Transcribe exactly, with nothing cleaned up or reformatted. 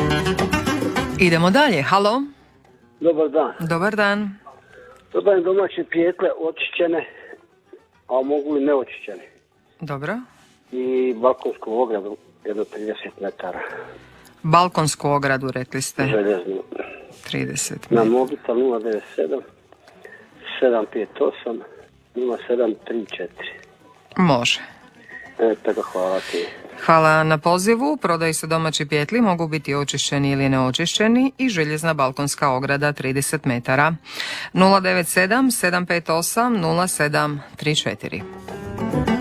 Idemo dalje, halo. Dobar dan. Dobar dan. Dobar domaće pijetle očišćene, a mogu i neočišćene. Dobro. I balkonsku ogradu jedno trideset metara. Balkonsku ogradu, rekli ste. Željeznu. trideset Na metara. mobitel nula devet sedam sedam pet osam nula sedam tri četiri. Može. Eto ga, hvala ti. Hvala na pozivu. Prodaju se domaći pijetli, mogu biti očišćeni ili neočišćeni i željezna balkonska ograda trideset metara. nula devet sedam sedam pet osam nula sedam tri četiri.